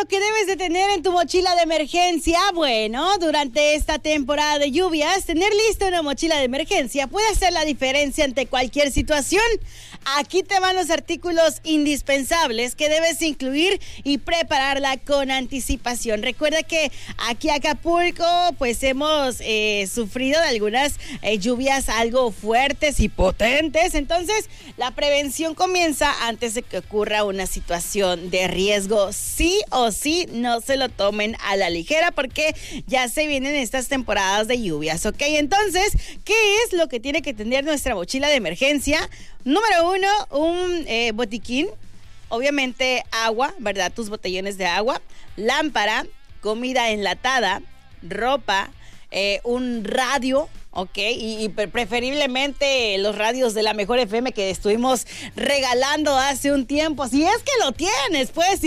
que debes de tener en tu mochila de emergencia? Bueno, durante esta temporada de lluvias, tener lista una mochila de emergencia puede hacer la diferencia ante cualquier situación. Aquí te van los artículos indispensables que debes incluir y prepararla con anticipación. Recuerda que aquí en Acapulco pues hemos sufrido de algunas lluvias algo fuertes y potentes. Entonces la prevención comienza antes de que ocurra una situación de riesgo. Sí o sí, no se lo tomen a la ligera porque ya se vienen estas temporadas de lluvias, ¿ok? Entonces, ¿qué es lo que tiene que tener nuestra mochila de emergencia? Número 1, un botiquín, obviamente agua, ¿verdad? Tus botellones de agua, lámpara, comida enlatada, ropa, un radio, ¿ok? Y preferiblemente los radios de la Mejor FM que estuvimos regalando hace un tiempo. Si es que lo tienes, pues.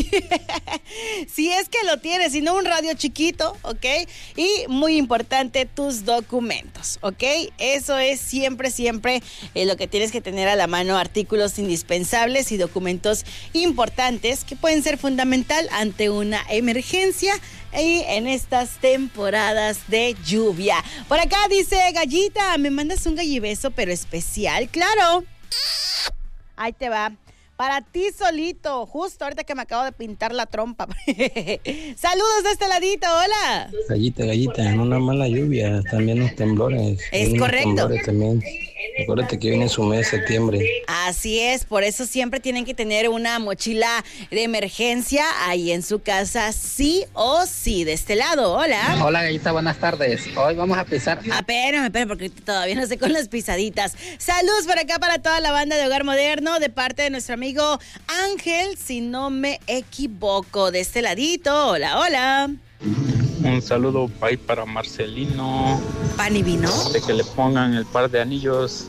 Si es que lo tienes, si no un radio chiquito, ¿ok? Y muy importante, tus documentos, ¿ok? Eso es siempre lo que tienes que tener a la mano, artículos indispensables y documentos importantes que pueden ser fundamental ante una emergencia y en estas temporadas de lluvia. Por acá dice Gallita, ¿me mandas un gallibeso pero especial? ¡Claro! Ahí te va. Para ti solito, justo ahorita que me acabo de pintar la trompa. Saludos de este ladito, hola. Gallita, en una mala lluvia, también los temblores. Es correcto. Temblores también. Acuérdate que viene su mes, septiembre. Así es, por eso siempre tienen que tener una mochila de emergencia ahí en su casa, sí o sí. De este lado, hola. Hola, Gallita, buenas tardes. Hoy vamos a pisar. Espérame, porque todavía no sé con las pisaditas. Saludos por acá para toda la banda de Hogar Moderno, de parte de nuestro amigo Ángel, si no me equivoco. De este ladito, hola, hola. Un saludo para Marcelino. ¿Pan y vino? De que le pongan el par de anillos.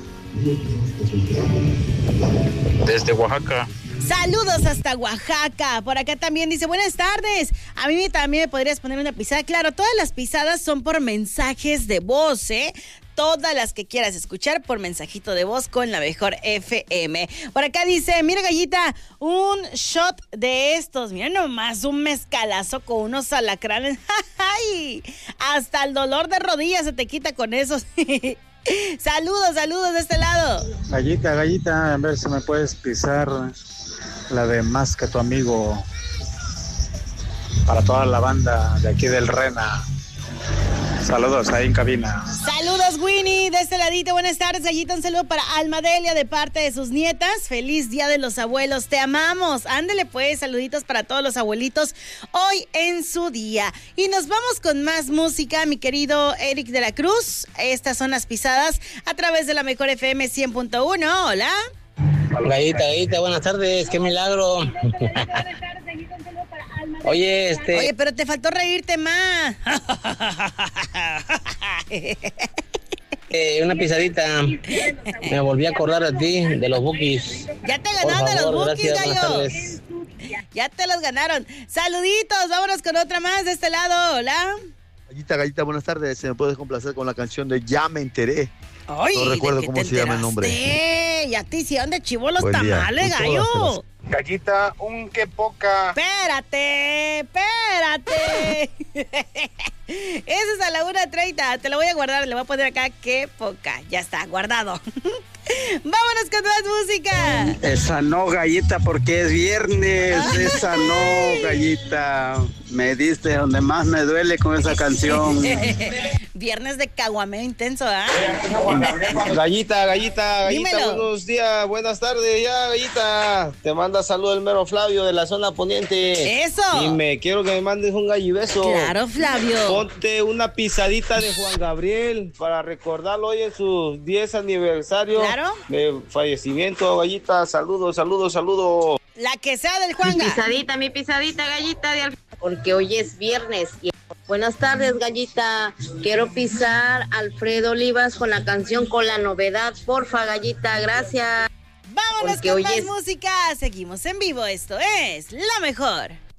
Desde Oaxaca. Saludos hasta Oaxaca. Por acá también dice, buenas tardes. A mí también me podrías poner una pisada. Claro, todas las pisadas son por mensajes de voz, ¿eh? Todas las que quieras escuchar por mensajito de voz con la Mejor FM. Por acá dice, mira Gallita, un shot de estos, mira nomás, un mezcalazo con unos alacranes. ¡Ay! Hasta el dolor de rodillas se te quita con esos. Saludos de este lado. Gallita, a ver si me puedes pisar la de Más que tu amigo para toda la banda de aquí del Rena. Saludos ahí en cabina. Saludos, Winnie, de este ladito. Buenas tardes, Gallita. Un saludo para Almadelia de parte de sus nietas. Feliz Día de los Abuelos. Te amamos. Ándele pues, saluditos para todos los abuelitos hoy en su día. Y nos vamos con más música, mi querido Eric de la Cruz. Estas son las pisadas a través de la Mejor FM 100.1. Hola. Gallita, buenas tardes. Qué milagro. Oye, Oye, pero te faltó reírte más. Una pisadita. Me volví a acordar a ti de los Bukis. Ya te ganaron los Bukis, gallo. Ya te los ganaron. Saluditos, vámonos con otra más de este lado. Hola. Gallita, buenas tardes. ¿Se me puedes complacer con la canción de Ya me enteré? Ay, no recuerdo cómo se llama el nombre. Ya te hicieron de chivo los tamales, gallo. Gallita, qué poca. Espérate. Ese es a la 1:30. Te lo voy a guardar, le voy a poner acá qué poca. Ya está, guardado. Vámonos con más música. Esa no, Gallita, porque es viernes. Ay. Esa no, Gallita. Me diste donde más me duele con esa canción. Viernes de caguameo intenso, ¿ah? Gallita, Dímelo. buenos días, buenas tardes, ya, Gallita. Te manda saludo el mero Flavio de la zona poniente. ¡Eso! Y quiero que me mandes un gallibeso. Claro, Flavio. Ponte una pisadita de Juan Gabriel para recordarlo hoy en su 10 aniversario. Claro. De fallecimiento, Gallita. Saludos. La que sea del Juanga. Mi pisadita, Gallita, porque hoy es viernes. Buenas tardes, Gallita. Quiero pisar Alfredo Olivas con la canción Con la Novedad. Porfa, Gallita, gracias. Vámonos con más música. Seguimos en vivo. Esto es La Mejor.